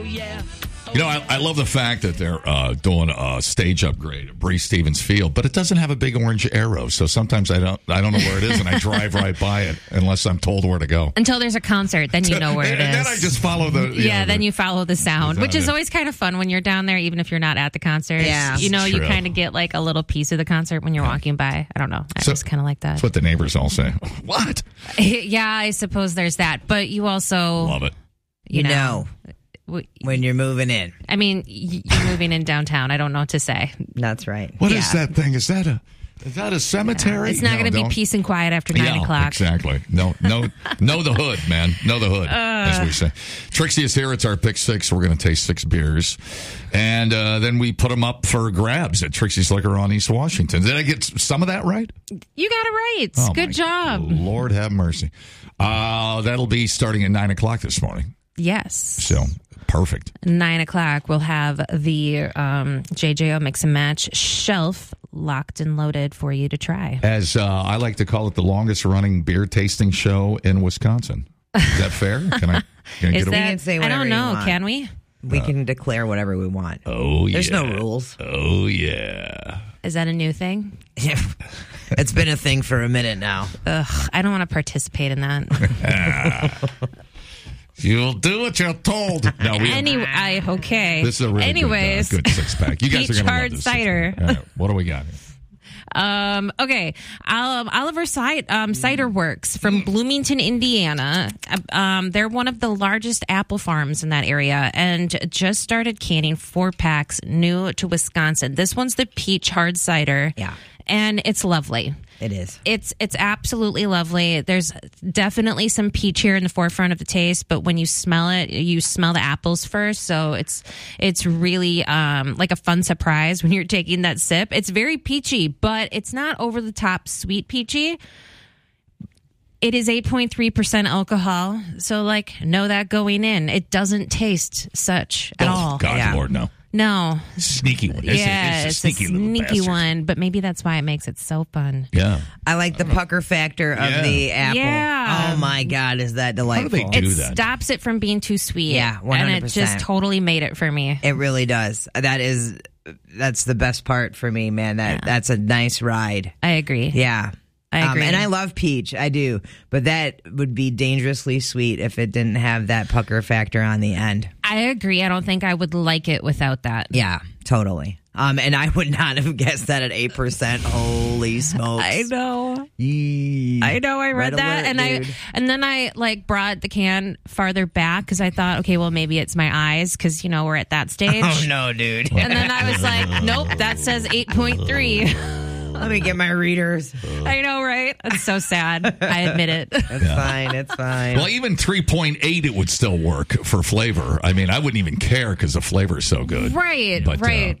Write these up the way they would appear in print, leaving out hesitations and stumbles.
yeah. You know, I love the fact that they're doing a stage upgrade at Breeze Stevens Field, but it doesn't have a big orange arrow. So sometimes I don't know where it is, and I drive right by it unless I'm told where to go. Until there's a concert, then you know where it is. And then I just follow the then you follow the sound, which is always kind of fun when you're down there, even if you're not at the concert. Yeah, you know, you kind of get like a little piece of the concert when you're walking by. I don't know. I just kind of like that. That's what the neighbors all say. What? Yeah, I suppose there's that, but you also love it. You know. When you're moving in. I mean, you're moving in downtown. I don't know what to say. That's right. What is that thing? Is that a cemetery? It's not going to be peace and quiet after 9 o'clock. Exactly. No, know the hood, man. Know the hood, as we say. Trixie is here. It's our pick 6. We're going to taste 6 beers. And then we put them up for grabs at Trixie's Liquor on East Washington. Did I get some of that right? You got it right. Oh, good job. Lord have mercy. That'll be starting at 9 o'clock this morning. Yes. So, perfect. 9 o'clock, we'll have the JJO Mix and Match shelf locked and loaded for you to try. As I like to call it, the longest running beer tasting show in Wisconsin. Is that fair? Can I get We can say I whatever don't know. you want. Can we? We can declare whatever we want. Oh, yeah. There's no rules. Oh, yeah. Is that a new thing? It's been a thing for a minute now. Ugh, I don't want to participate in that. You'll do what you're told. No, okay. This is a really Anyways, good 6-pack. You guys Peach are going to love hard this. cider. All right, what do we got here? Okay. Oliver Cider Works from Bloomington, Indiana. They're one of the largest apple farms in that area and just started canning 4-packs new to Wisconsin. This one's the Peach Hard Cider. Yeah. And it's lovely. It is. It's absolutely lovely. There's definitely some peach here in the forefront of the taste, but when you smell it, you smell the apples first. So it's really like a fun surprise when you're taking that sip. It's very peachy, but it's not over the top sweet peachy. It is 8.3% alcohol. So know that going in. It doesn't taste such at all. God, Lord, no. No. Sneaky one. It's a sneaky one, but maybe that's why it makes it so fun. Yeah. I like the pucker factor of the apple. Yeah. Oh, my God, is that delightful. How do they do It that? stops it from being too sweet. Yeah, 100%. And it just totally made it for me. It really does. That's the best part for me, man. That's a nice ride. I agree. Yeah. I agree. And I love peach. I do. But that would be dangerously sweet if it didn't have that pucker factor on the end. I agree. I don't think I would like it without that. Yeah, totally. And I would not have guessed that at 8%. Holy smokes. I know. Yee. I know. I read Red that, alert, dude. and then I brought the can farther back because I thought, okay, well maybe it's my eyes because we're at that stage. Oh no, dude. And then I was like, nope, that says 8.3. Let me get my readers. I know, right? It's so sad. I admit it. It's fine. It's fine. Well, even 3.8, it would still work for flavor. I mean, I wouldn't even care because the flavor is so good. Right, but, right.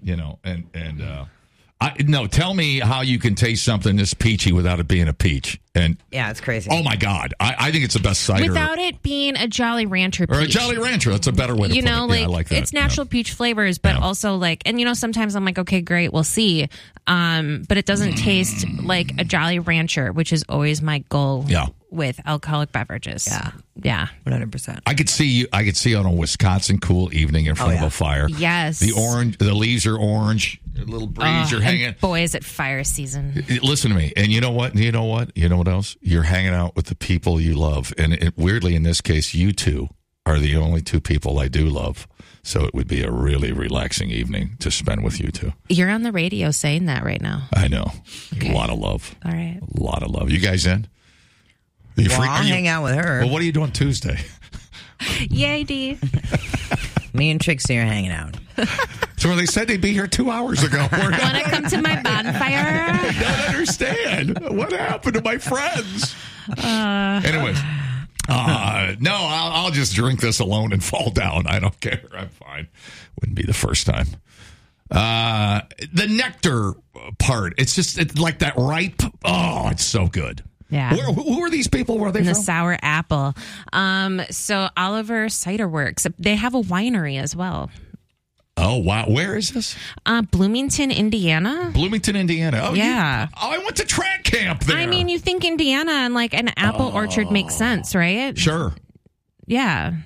Tell me how you can taste something this peachy without it being a peach. And yeah, it's crazy. Oh, my God. I think it's the best cider. Without it being a Jolly Rancher peach. Or a Jolly Rancher. That's a better way to put it. Yeah, I like that. It's natural peach flavors, but also and sometimes I'm like, okay, great, we'll see. But it doesn't taste like a Jolly Rancher, which is always my goal with alcoholic beverages. Yeah. 100%. I could see you on a Wisconsin cool evening in front of a fire. Yes. The leaves are orange, a little breeze, you're hanging. Boy, is it fire season. Listen to me. And you know what? You know what else? You're hanging out with the people you love. And weirdly, in this case, you two are the only two people I do love. So it would be a really relaxing evening to spend with you two. You're on the radio saying that right now. I know. Okay. A lot of love. All right. A lot of love. You guys in? Are you free? I'll hang out with her. Well, what are you doing Tuesday? Yay, D. Me and Trixie are hanging out. So they said they'd be here 2 hours ago. Want to come to my bonfire? I don't understand. What happened to my friends? Anyways. No, I'll just drink this alone and fall down. I don't care. I'm fine. Wouldn't be the first time. The nectar part, it's like that ripe. Oh, it's so good. Yeah. Who are these people? Where are they from? The Sour Apple. So Oliver Cider Works. They have a winery as well. Oh, wow. Where is this? Bloomington, Indiana. Bloomington, Indiana. Oh, yeah. I went to track camp there. I mean, you think Indiana and an apple orchard makes sense, right? Sure. Yeah.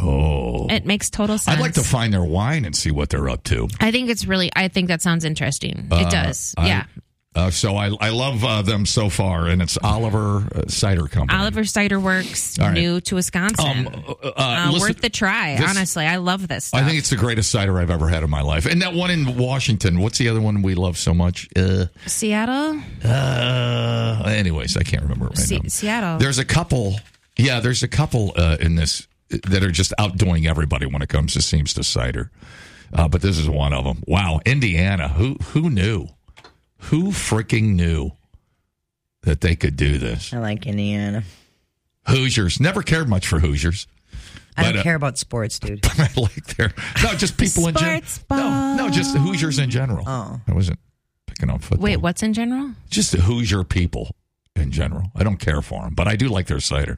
Oh. It makes total sense. I'd like to find their wine and see what they're up to. I think that sounds interesting. It does. Yeah. So I love them so far, and it's Oliver Cider Company. Oliver Cider Works, All right. new to Wisconsin. Listen, Worth the try, honestly. I love this stuff. I think it's the greatest cider I've ever had in my life. And that one in Washington, what's the other one we love so much? Seattle? Anyways, I can't remember it right now. Seattle. There's a couple in this that are just outdoing everybody when it comes to seems to cider. But this is one of them. Wow, Indiana. Who knew? Who freaking knew that they could do this? I like Indiana. Hoosiers. Never cared much for Hoosiers. I don't care about sports, dude. I like just people in general. No, just the Hoosiers in general. Oh. I wasn't picking on football. Wait, what's in general? Just the Hoosier people in general. I don't care for them, but I do like their cider.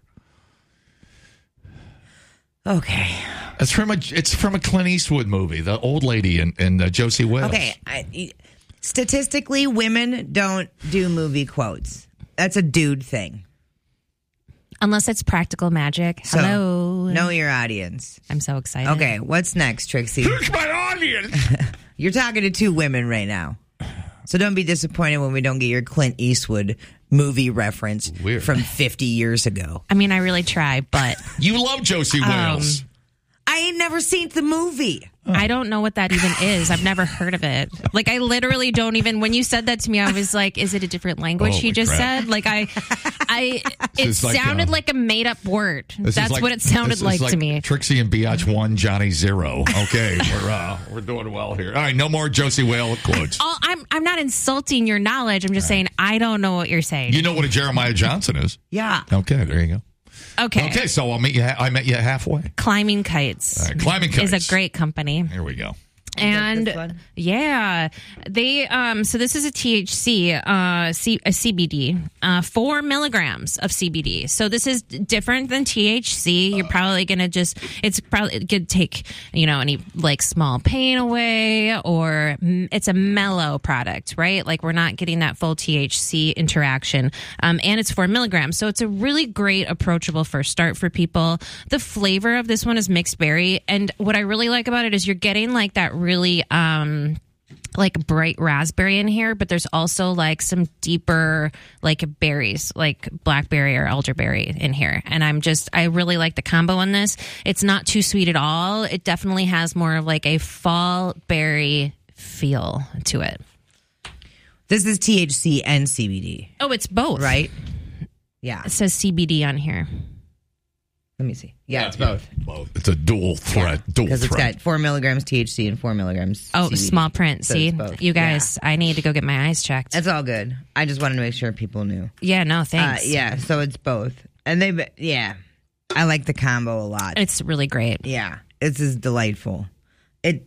Okay. It's from a Clint Eastwood movie, the old lady and Josie Wales. Okay. Statistically, women don't do movie quotes. That's a dude thing. Unless it's practical magic. So, Hello. know your audience. I'm so excited. Okay, what's next, Trixie? Who's my audience? You're talking to two women right now. So don't be disappointed when we don't get your Clint Eastwood movie reference from 50 years ago. I mean, I really try, but You love Josie Wales. I ain't never seen the movie. I don't know what that even is. I've never heard of it. Like, I literally don't even. When you said that to me, I was like, "Is it a different language?" He just said, like, it sounded like a made up word. That's what it sounded like to me. Trixie and Biatch 1, Johnny 0. Okay, we're doing well here. All right, no more Josie Wales quotes. I'm not insulting your knowledge. I'm just saying I don't know what you're saying. You know what a Jeremiah Johnson is? Yeah. Okay, there you go. Okay, so I met you halfway. Climbing Kites. Climbing Kites is a great company. Here we go. And yeah, they so this is a THC, a CBD, 4 milligrams of CBD. So this is different than THC. You're probably gonna it's probably gonna take any like small pain away, or it's a mellow product, right? Like we're not getting that full THC interaction, and it's 4 milligrams. So it's a really great approachable first start for people. The flavor of this one is mixed berry, and what I really like about it is you're getting like that really like bright raspberry in here, but there's also like some deeper like berries, like blackberry or elderberry in here. And I really like the combo on this. It's not too sweet at all. It definitely has more of like a fall berry feel to it. This is THC and CBD. Oh, it's both. Right? Yeah. It says CBD on here. Let me see. Yeah, it's both. It's a dual threat. Because it's got 4 milligrams THC and 4 milligrams Oh, CBD. small print. So see? it's both. You guys, I need to go get my eyes checked. That's all good. I just wanted to make sure people knew. Yeah, no, thanks. Yeah, so it's both. And I like the combo a lot. It's really great. Yeah, this is delightful. It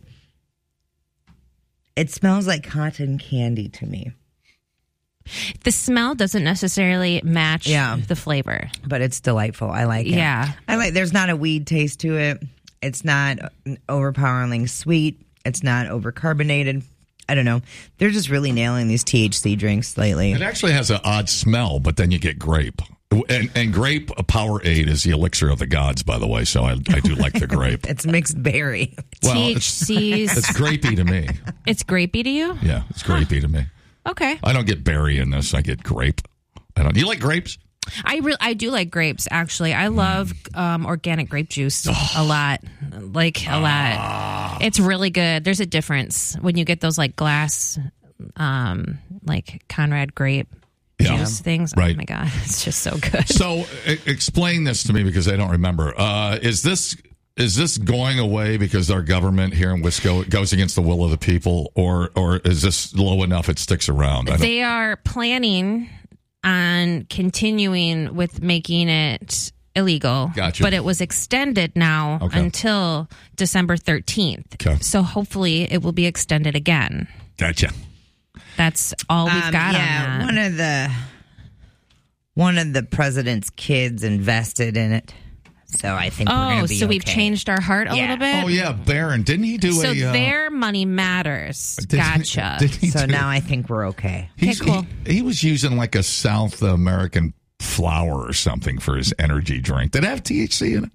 smells like cotton candy to me. The smell doesn't necessarily match Yeah. the flavor. But it's delightful. I like it. Yeah. There's not a weed taste to it. It's not overpoweringly sweet. It's not overcarbonated. I don't know. They're just really nailing these THC drinks lately. It actually has an odd smell, but then you get grape. And grape Powerade is the elixir of the gods, by the way, so I do like the grape. It's mixed berry. Well, THC's. it's grapey to me. It's grapey to you? Yeah, it's grapey to me. Okay. I don't get berry in this. I get grape. You like grapes? I do like grapes, actually. I love organic grape juice a lot. Like, a lot. It's really good. There's a difference when you get those, like, glass, like, Conrad grape juice things. Right. Oh, my God. It's just so good. So, explain this to me because I don't remember. Is this going away because our government here in Wisconsin goes against the will of the people, or is this low enough it sticks around? They are planning on continuing with making it illegal. Gotcha. But it was extended now until December 13th. Okay. So hopefully it will be extended again. Gotcha. That's all we've got on that. One of the president's kids invested in it. So I think we're going to be we've changed our heart a little bit? Oh, yeah, Barron. Didn't he do so their money matters. Gotcha. So now I think we're okay. Okay, cool. He was using like a South American flower or something for his energy drink. Did it have THC in it?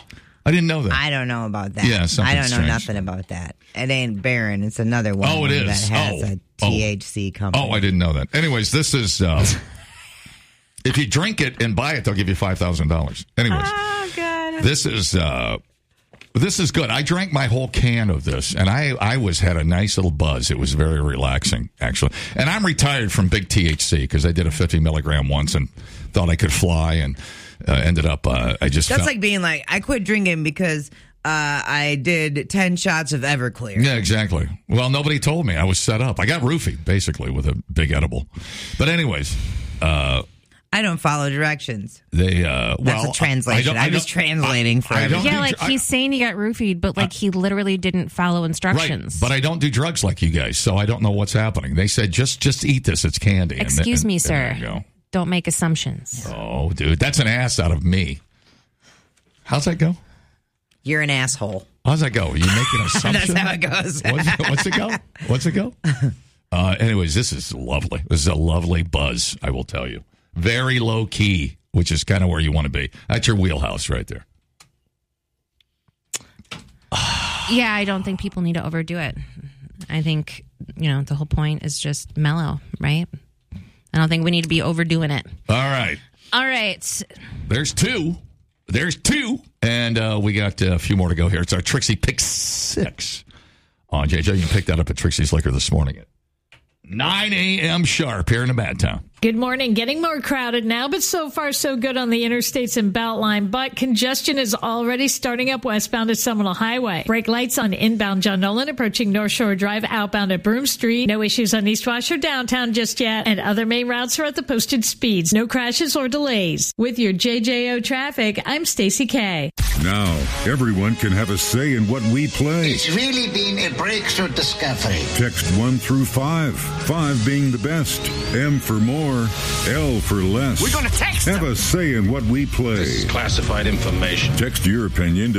I didn't know that. I don't know about that. Yeah, something I don't know strange. nothing about that. It ain't Baron. It's another one Oh, it is. that has a THC company. Oh, I didn't know that. Anyways, this is... if you drink it and buy it, they'll give you $5,000. Anyways. Oh, God. This is good. I drank my whole can of this, and I had a nice little buzz. It was very relaxing, actually. And I'm retired from big THC because I did a 50 milligram once and thought I could fly, and ended up That's like being like, I quit drinking because I did 10 shots of Everclear. Yeah, exactly. Well, nobody told me. I was set up. I got roofied, basically, with a big edible. But anyways... I don't follow directions. That's a translation. I'm just translating for everyone. Yeah, like he's saying he got roofied, but like he literally didn't follow instructions. Right, but I don't do drugs like you guys, so I don't know what's happening. They said just eat this; it's candy. Excuse me, sir. There you go. Don't make assumptions. Oh, dude, that's an ass out of me. How's that go? You're an asshole. How's that go? You make an assumption. That's how it goes. What's it go? What's it go? Anyways, this is lovely. This is a lovely buzz, I will tell you. Very low key, which is kind of where you want to be. That's your wheelhouse right there. Yeah, I don't think people need to overdo it. I think, the whole point is just mellow, right? I don't think we need to be overdoing it. All right. There's two. And we got a few more to go here. It's our Trixie Pick 6 on JJ. You can pick that up at Trixie's Liquor this morning at 9 a.m. sharp here in the Bad Town. Good morning. Getting more crowded now, but so far so good on the interstates and Beltline. But congestion is already starting up westbound at Seminole Highway. Brake lights on inbound John Nolan approaching North Shore Drive outbound at Broome Street. No issues on East Wash or downtown just yet. And other main routes are at the posted speeds. No crashes or delays. With your JJO traffic, I'm Stacey K. Now, everyone can have a say in what we play. It's really been a breakthrough discovery. Text 1 through 5, 5 being the best, M for more, L for less. We're going to text them. Have a say in what we play. This is classified information. Text your opinion to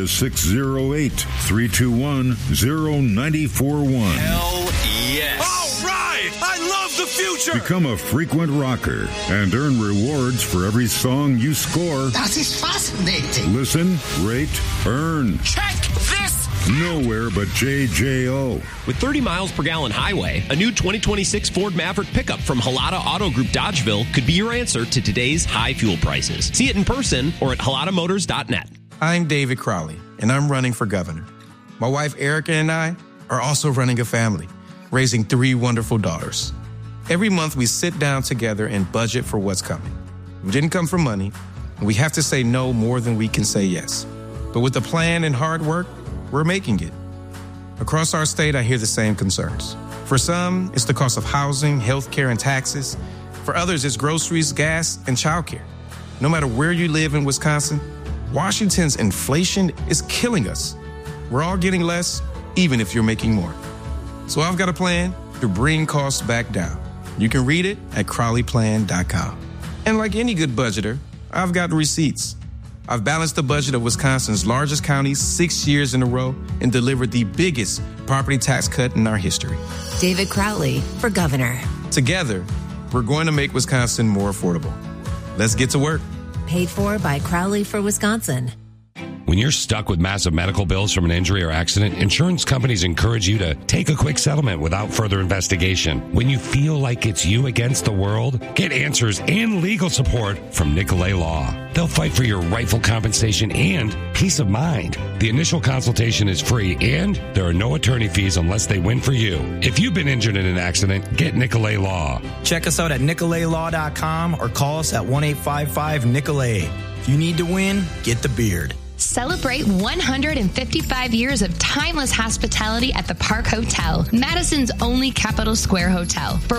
608-321-0941. Hell yes. All right! I love the future! Become a frequent rocker and earn rewards for every song you score. That is fascinating. Listen, rate, earn. Check this! Nowhere but JJO. With 30 miles per gallon highway, a new 2026 Ford Maverick pickup from Halata Auto Group Dodgeville could be your answer to today's high fuel prices. See it in person or at halatamotors.net. I'm David Crowley, and I'm running for governor. My wife Erica and I are also running a family, raising 3 wonderful daughters. Every month we sit down together and budget for what's coming. We didn't come for money, and we have to say no more than we can say yes. But with a plan and hard work, we're making it. Across our state, I hear the same concerns. For some, it's the cost of housing, healthcare, and taxes. For others, it's groceries, gas, and childcare. No matter where you live in Wisconsin, Washington's inflation is killing us. We're all getting less, even if you're making more. So I've got a plan to bring costs back down. You can read it at CrowleyPlan.com. And like any good budgeter, I've got receipts. I've balanced the budget of Wisconsin's largest counties 6 years in a row and delivered the biggest property tax cut in our history. David Crowley for governor. Together, we're going to make Wisconsin more affordable. Let's get to work. Paid for by Crowley for Wisconsin. When you're stuck with massive medical bills from an injury or accident, insurance companies encourage you to take a quick settlement without further investigation. When you feel like it's you against the world, get answers and legal support from Nicolay Law. They'll fight for your rightful compensation and peace of mind. The initial consultation is free, and there are no attorney fees unless they win for you. If you've been injured in an accident, get Nicolay Law. Check us out at nicolaylaw.com or call us at 1-855-NICOLAY. If you need to win, get the beard. Celebrate 155 years of timeless hospitality at the Park Hotel, Madison's only Capitol Square hotel. For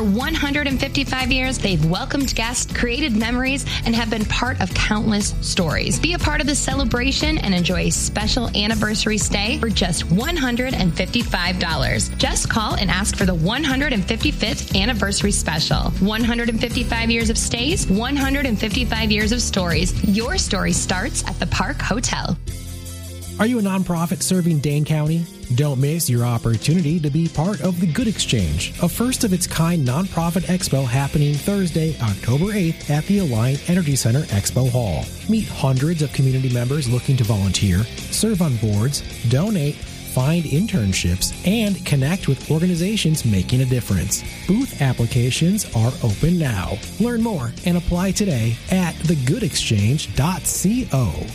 155 years, they've welcomed guests, created memories, and have been part of countless stories. Be a part of the celebration and enjoy a special anniversary stay for just $155. Just call and ask for the 155th anniversary special. 155 years of stays, 155 years of stories. Your story starts at the Park Hotel. Are you a nonprofit serving Dane County? Don't miss your opportunity to be part of the Good Exchange, a first-of-its-kind nonprofit expo happening Thursday, October 8th at the Alliant Energy Center Expo Hall. Meet hundreds of community members looking to volunteer, serve on boards, donate, find internships, and connect with organizations making a difference. Booth applications are open now. Learn more and apply today at thegoodexchange.co.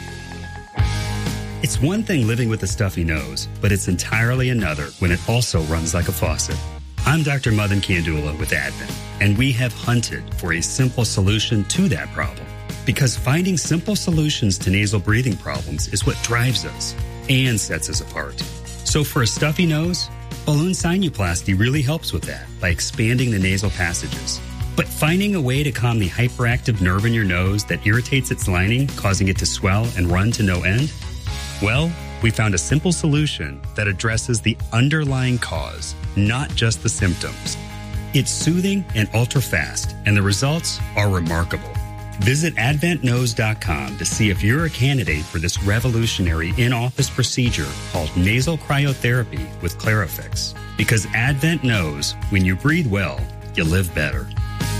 It's one thing living with a stuffy nose, but it's entirely another when it also runs like a faucet. I'm Dr. Madan Kandula with Advent, and we have hunted for a simple solution to that problem. Because finding simple solutions to nasal breathing problems is what drives us and sets us apart. So for a stuffy nose, balloon sinuplasty really helps with that by expanding the nasal passages. But finding a way to calm the hyperactive nerve in your nose that irritates its lining, causing it to swell and run to no end? Well, we found a simple solution that addresses the underlying cause, not just the symptoms. It's soothing and ultra-fast, and the results are remarkable. Visit AdventNose.com to see if you're a candidate for this revolutionary in-office procedure called nasal cryotherapy with Clarifix. Because Advent knows when you breathe well, you live better.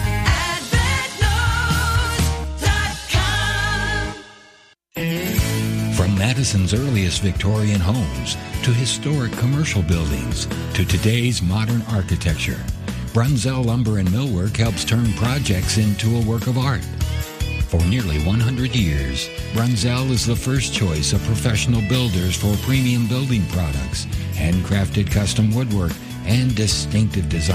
From Madison's earliest Victorian homes to historic commercial buildings to today's modern architecture, Brunzell Lumber and Millwork helps turn projects into a work of art. For nearly 100 years, Brunzell is the first choice of professional builders for premium building products, handcrafted custom woodwork, and distinctive design.